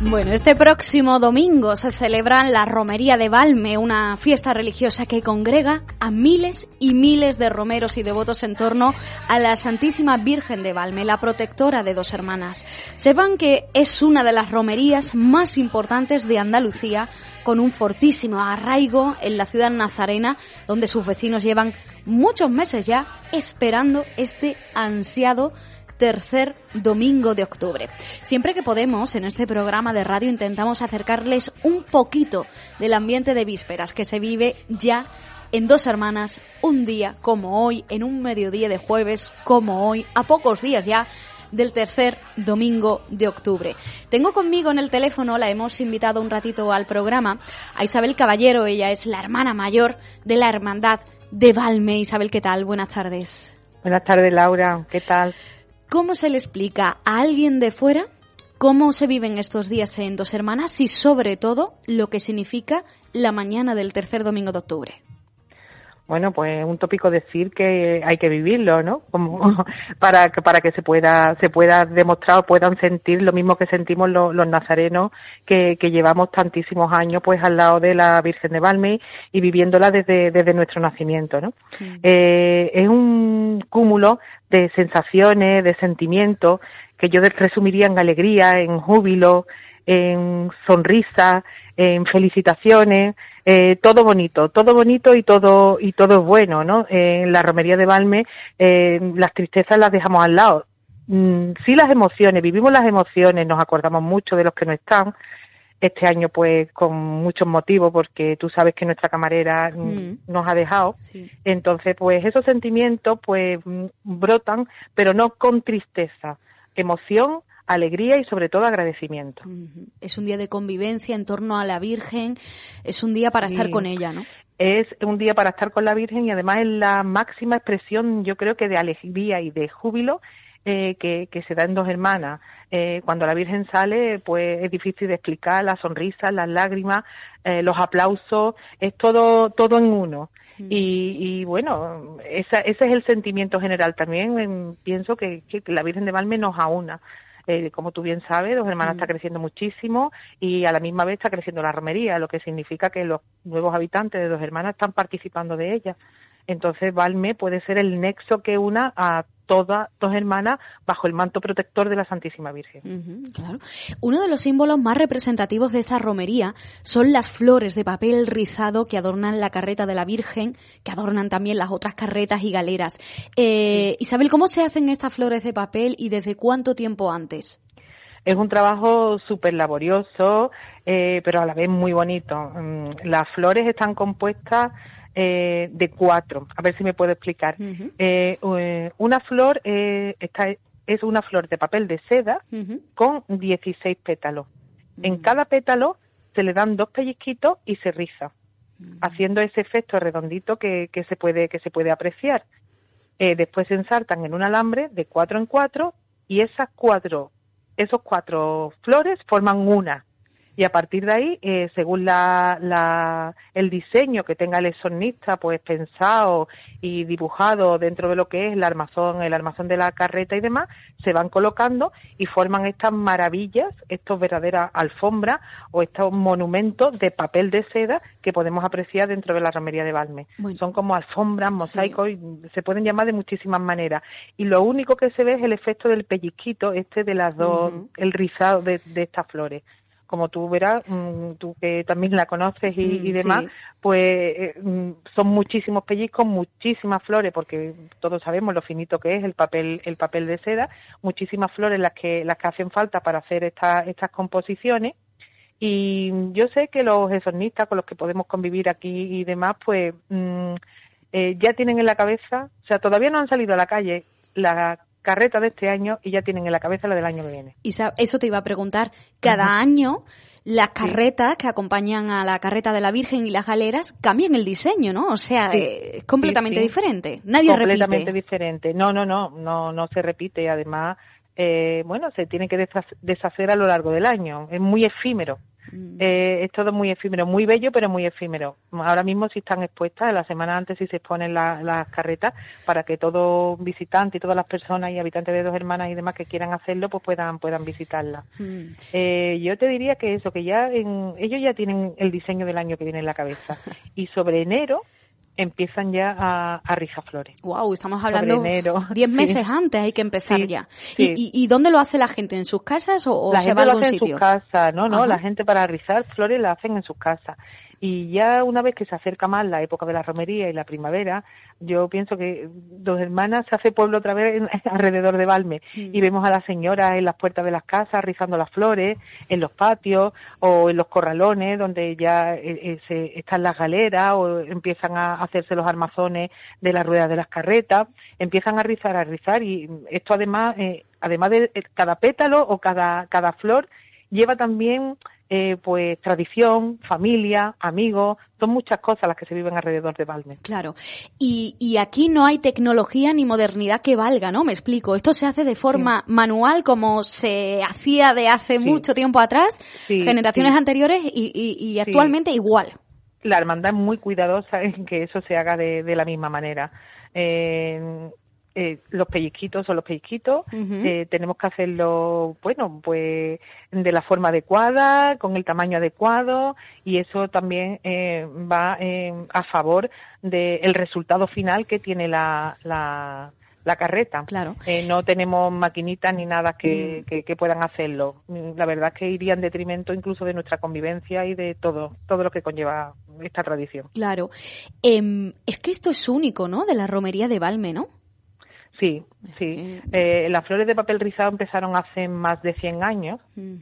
Bueno, este próximo domingo se celebra la Romería de Valme, una fiesta religiosa que congrega a miles y miles de romeros y devotos en torno a la Santísima Virgen de Valme, la protectora de Dos Hermanas. Sepan que es una de las romerías más importantes de Andalucía, con un fortísimo arraigo en la ciudad nazarena, donde sus vecinos llevan muchos meses ya esperando este ansiado tercer domingo de octubre. Siempre que podemos, en este programa de radio intentamos acercarles un poquito del ambiente de vísperas que se vive ya en Dos Hermanas, un día como hoy, en un mediodía de jueves como hoy, a pocos días ya del tercer domingo de octubre. Tengo conmigo en el teléfono, la hemos invitado un ratito al programa, a Isabel Caballero. Ella es la hermana mayor de la Hermandad de Valme. Isabel, ¿qué tal? Buenas tardes. Buenas tardes, Laura. ¿Qué tal? ¿Cómo se le explica a alguien de fuera cómo se viven estos días en Dos Hermanas y, sobre todo, lo que significa la mañana del tercer domingo de octubre? Bueno, pues un tópico decir que hay que vivirlo, ¿no? Como para que se pueda demostrar o puedan sentir lo mismo que sentimos los nazarenos que llevamos tantísimos años pues al lado de la Virgen de Valme y viviéndola desde nuestro nacimiento, ¿no? Sí. Es un cúmulo de sensaciones, de sentimientos que yo resumiría en alegría, en júbilo, en sonrisas, en felicitaciones. Todo bonito y todo es bueno, ¿no? En la romería de Valme las tristezas las dejamos al lado. Sí, las emociones, vivimos las emociones, nos acordamos mucho de los que no están. Este año pues con muchos motivos, porque tú sabes que nuestra camarera nos ha dejado. Sí. Entonces pues esos sentimientos pues brotan, pero no con tristeza, emoción, alegría y sobre todo agradecimiento. Es un día de convivencia en torno a la Virgen, es un día para estar con ella, ¿no? Es un día para estar con la Virgen y además es la máxima expresión, yo creo que de alegría y de júbilo que se da en Dos Hermanas. Cuando la Virgen sale, pues es difícil de explicar, las sonrisas, las lágrimas, los aplausos, es todo en uno. Y bueno, ese es el sentimiento general. También pienso que la Virgen de Valme nos aúna. Como tú bien sabes, Dos Hermanas está creciendo muchísimo y a la misma vez está creciendo la romería, lo que significa que los nuevos habitantes de Dos Hermanas están participando de ella. Entonces Valme puede ser el nexo que una a todas Dos Hermanas bajo el manto protector de la Santísima Virgen. Claro. Uno de los símbolos más representativos de esta romería son las flores de papel rizado que adornan la carreta de la Virgen, que adornan también las otras carretas y galeras. Isabel, ¿cómo se hacen estas flores de papel y desde cuánto tiempo antes? Es un trabajo súper laborioso, pero a la vez muy bonito. Las flores están compuestas de 4. A ver si me puedo explicar. Una flor es una flor de papel de seda con 16 pétalos. En cada pétalo se le dan 2 pellizquitos y se riza, haciendo ese efecto redondito que se puede apreciar. Después se ensartan en un alambre de 4 en 4 y esos 4 flores forman una. Y a partir de ahí, según el diseño que tenga el exornista, pues pensado y dibujado dentro de lo que es el armazón de la carreta y demás, se van colocando y forman estas maravillas, estos verdaderas alfombras o estos monumentos de papel de seda que podemos apreciar dentro de la romería de Valme. Bueno. Son como alfombras, mosaicos, sí. Y se pueden llamar de muchísimas maneras. Y lo único que se ve es el efecto del pellizquito, de las dos, el rizado de estas flores. Como tú verás, tú que también la conoces y demás, sí. Pues son muchísimos pellizcos, muchísimas flores, porque todos sabemos lo finito que es el papel de seda, muchísimas flores las que hacen falta para hacer estas composiciones. Y yo sé que los exornistas con los que podemos convivir aquí y demás, pues ya tienen en la cabeza, o sea, todavía no han salido a la calle la carreta de este año y ya tienen en la cabeza la del año que viene. Eso te iba a preguntar. Cada año las carretas que acompañan a la carreta de la Virgen y las galeras cambian el diseño, ¿no? O sea, es completamente diferente. Nadie completamente repite. Diferente. No se repite. Además, se tiene que deshacer a lo largo del año. Es muy efímero. Es todo muy efímero, muy bello, pero muy efímero. Ahora mismo sí están expuestas, la semana antes sí se exponen las carretas para que todo visitante y todas las personas y habitantes de Dos Hermanas y demás que quieran hacerlo, pues puedan visitarlas. Yo te diría que eso, que ya ellos ya tienen el diseño del año que viene en la cabeza. Y sobre enero empiezan ya a rizar flores. Wow, estamos hablando 10 meses antes, hay que empezar ya. Sí. ¿Y dónde lo hace la gente? ¿En sus casas o la se gente va a algún lo hace sitio? En sus casas, no, la gente para rizar flores la hacen en sus casas. Y ya una vez que se acerca más la época de la romería y la primavera, yo pienso que Dos Hermanas se hace pueblo otra vez alrededor de Valme y vemos a las señoras en las puertas de las casas rizando las flores, en los patios o en los corralones donde ya están las galeras o empiezan a hacerse los armazones de las ruedas de las carretas, empiezan a rizar y esto además de cada pétalo o cada flor lleva también pues tradición, familia, amigos, son muchas cosas las que se viven alrededor de Valme. Claro, y aquí no hay tecnología ni modernidad que valga, ¿no? Me explico, esto se hace de forma manual como se hacía de hace mucho tiempo atrás, generaciones anteriores y actualmente igual. La hermandad es muy cuidadosa en que eso se haga de la misma manera. Los pellizquitos son los pellizquitos, tenemos que hacerlo, bueno, pues de la forma adecuada, con el tamaño adecuado, y eso también va a favor del resultado final que tiene la carreta. Claro. No tenemos maquinitas ni nada que puedan hacerlo. La verdad es que iría en detrimento incluso de nuestra convivencia y de todo lo que conlleva esta tradición. Claro. Es que esto es único, ¿no?, de la romería de Valme, ¿no? Sí. Las flores de papel rizado empezaron hace más de 100 años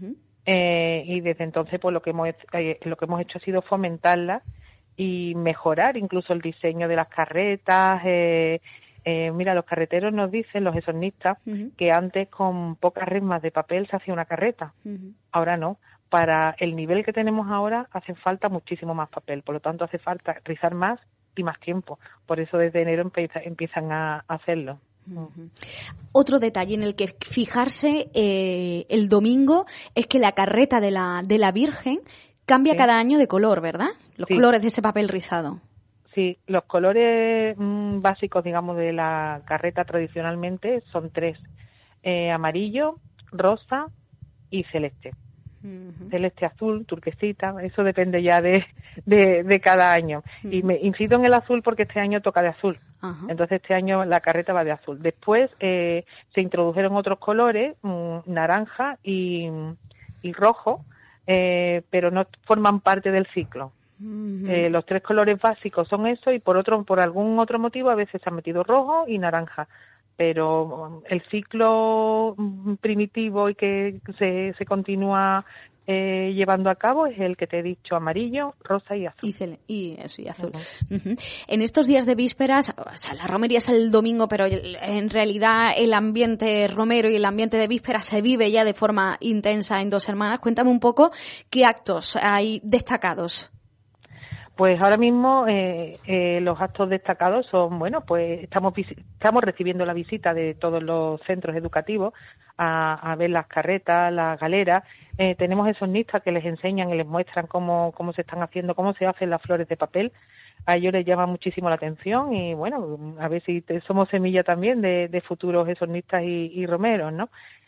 y desde entonces pues lo que hemos hecho ha sido fomentarlas y mejorar incluso el diseño de las carretas. Mira, los carreteros nos dicen, los esornistas, que antes con pocas resmas de papel se hacía una carreta. Ahora no. Para el nivel que tenemos ahora hace falta muchísimo más papel, por lo tanto hace falta rizar más y más tiempo. Por eso desde enero empiezan a hacerlo. Otro detalle en el que fijarse el domingo es que la carreta de la Virgen cambia cada año de color, ¿verdad? Los colores de ese papel rizado. Sí, los colores básicos, digamos, de la carreta tradicionalmente son 3: amarillo, rosa y celeste. Celeste, azul, turquesita, eso depende ya de cada año. Y me incido en el azul porque este año toca de azul. Entonces este año la carreta va de azul. Después se introdujeron otros colores, naranja y rojo, pero no forman parte del ciclo. Los 3 colores básicos son eso y por algún otro motivo a veces se han metido rojo y naranja. Pero el ciclo primitivo y que se continúa llevando a cabo es el que te he dicho: amarillo, rosa y azul. Y azul. En estos días de vísperas, o sea, la romería es el domingo, pero en realidad el ambiente romero y el ambiente de vísperas se vive ya de forma intensa en Dos Hermanas. Cuéntame un poco qué actos hay destacados. Pues ahora mismo los actos destacados son, bueno, pues estamos recibiendo la visita de todos los centros educativos a ver las carretas, las galeras. Tenemos esornistas que les enseñan y les muestran cómo se están haciendo, cómo se hacen las flores de papel. A ellos les llama muchísimo la atención y, bueno, a ver si somos semilla también de futuros esornistas y romeros, ¿no?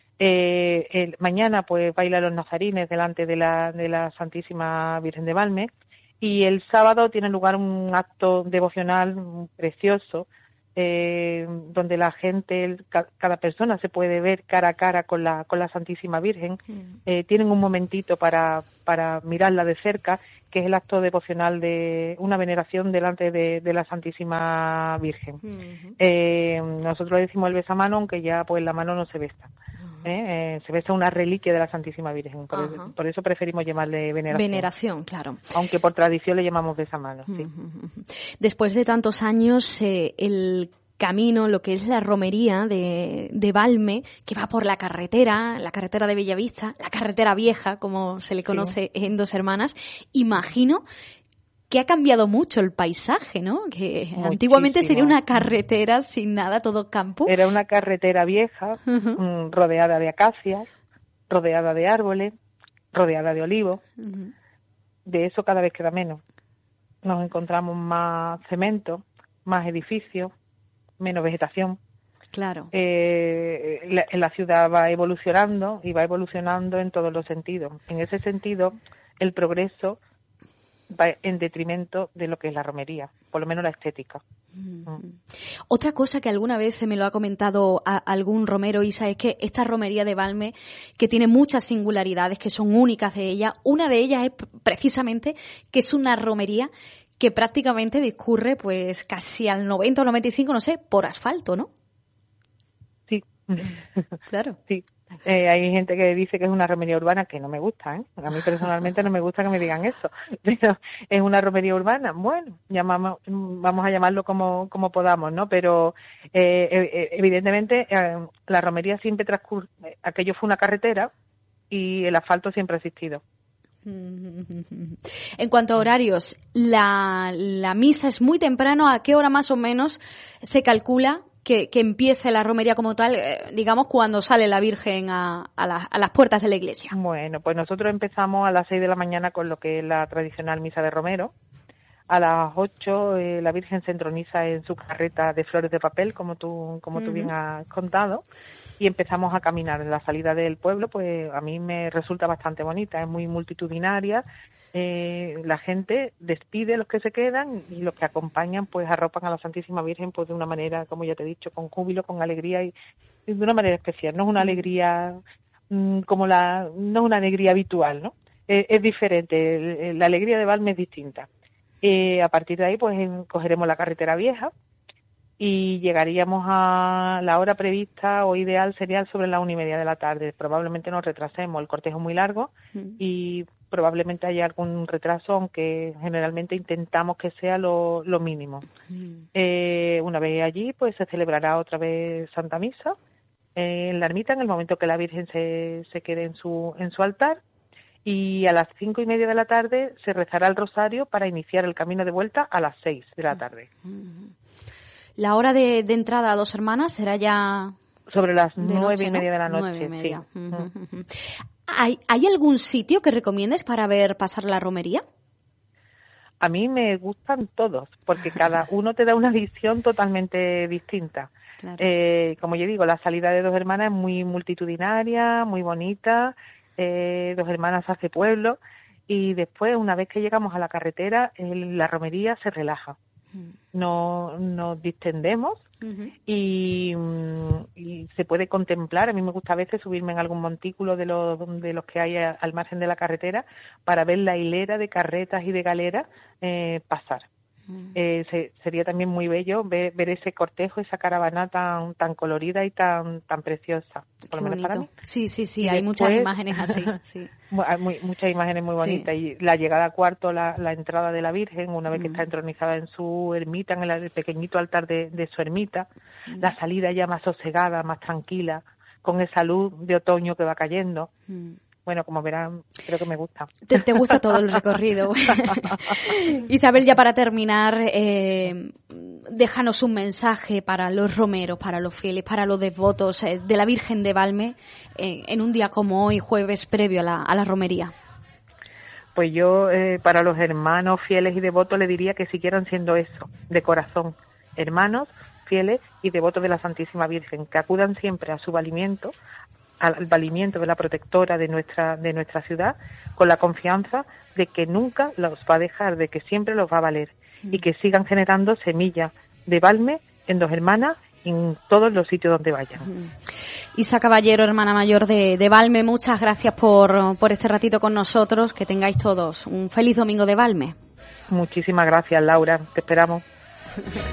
Mañana pues bailan los nazarines delante de la Santísima Virgen de Valme. Y el sábado tiene lugar un acto devocional precioso, donde la gente, cada persona se puede ver cara a cara con la Santísima Virgen. Tienen un momentito para mirarla de cerca, que es el acto devocional de una veneración delante de la Santísima Virgen. Nosotros le decimos el besamano, aunque ya pues la mano no se besa. Se besa una reliquia de la Santísima Virgen, por eso preferimos llamarle veneración. Veneración, claro. Aunque por tradición le llamamos besamano, sí. Después de tantos años, el camino, lo que es la romería de Valme, que va por la carretera de Bellavista, la carretera vieja, como se le conoce en Dos Hermanas, imagino que ha cambiado mucho el paisaje, ¿no? Que muchísimo. Antiguamente sería una carretera sin nada, todo campo. Era una carretera vieja, rodeada de acacias, rodeada de árboles, rodeada de olivos. de eso cada vez queda menos. Nos encontramos más cemento, más edificios, menos vegetación. Claro. La ciudad va evolucionando y va evolucionando en todos los sentidos. En ese sentido, el progreso va en detrimento de lo que es la romería, por lo menos la estética. Otra cosa que alguna vez se me lo ha comentado algún romero, Isa, es que esta romería de Valme, que tiene muchas singularidades que son únicas de ella, una de ellas es precisamente que es una romería que prácticamente discurre pues casi al 90 o 95, no sé, por asfalto, ¿no? Sí. Claro. Sí. Hay gente que dice que es una romería urbana, que no me gusta, ¿eh? A mí personalmente no me gusta que me digan eso, pero es una romería urbana. Bueno, vamos a llamarlo como podamos, ¿no? Pero evidentemente la romería siempre transcurre, aquello fue una carretera y el asfalto siempre ha existido. En cuanto a horarios, la misa es muy temprano. ¿A qué hora más o menos se calcula que empiece la romería como tal, digamos, cuando sale la Virgen a las puertas de la iglesia? Bueno, pues nosotros empezamos a las 6 de la mañana con lo que es la tradicional misa de romero. A las 8 la Virgen se entroniza en su carreta de flores de papel, como tú bien has contado, y empezamos a caminar. En la salida del pueblo, pues a mí me resulta bastante bonita, es muy multitudinaria. La gente despide los que se quedan y los que acompañan pues arropan a la Santísima Virgen pues de una manera, como ya te he dicho, con júbilo, con alegría y de una manera especial. No es una alegría no es una alegría habitual, ¿no? Es diferente, la alegría de Valme es distinta. A partir de ahí pues cogeremos la carretera vieja y llegaríamos a la hora prevista o ideal sería sobre las 1:30 de la tarde. Probablemente nos retrasemos, el cortejo es muy largo y probablemente haya algún retraso, aunque generalmente intentamos que sea lo mínimo. Una vez allí pues se celebrará otra vez Santa Misa en la ermita en el momento que la Virgen se quede en su altar. Y a las 5:30 de la tarde se rezará el rosario para iniciar el camino de vuelta a las 6 de la tarde. La hora de entrada a Dos Hermanas será ya sobre las 9:30, ¿no? de la noche. 9:30. Sí. ¿Hay algún sitio que recomiendes para ver pasar la romería? A mí me gustan todos, porque cada uno te da una visión totalmente distinta. Claro. Como yo digo, la salida de Dos Hermanas es muy multitudinaria, muy bonita. Dos Hermanas hace pueblo y después, una vez que llegamos a la carretera, la romería se relaja. Nos distendemos y se puede contemplar. A mí me gusta a veces subirme en algún montículo de los que hay al margen de la carretera para ver la hilera de carretas y de galeras pasar. Sería también muy bello ver ese cortejo, esa caravana tan colorida y tan preciosa, por lo menos para mí. Sí, y hay muchas imágenes así. Sí. Hay muchas imágenes muy bonitas. Y la llegada a cuarto, la entrada de la Virgen, una vez que está entronizada en su ermita, en el pequeñito altar de su ermita, la salida ya más sosegada, más tranquila, con esa luz de otoño que va cayendo. Bueno, como verán, creo que me gusta. Te gusta todo el recorrido. Isabel, ya para terminar, déjanos un mensaje para los romeros, para los fieles, para los devotos de la Virgen de Valme en un día como hoy, jueves, previo a la romería. Pues yo, para los hermanos fieles y devotos, le diría que siguieran siendo eso, de corazón, hermanos fieles y devotos de la Santísima Virgen, que acudan siempre a su valimiento, al valimiento de la protectora de nuestra ciudad, con la confianza de que nunca los va a dejar, de que siempre los va a valer, y que sigan generando semillas de Valme en Dos Hermanas y en todos los sitios donde vayan. Isa Caballero, hermana mayor de Valme, muchas gracias por este ratito con nosotros. Que tengáis todos un feliz domingo de Valme. Muchísimas gracias, Laura, te esperamos.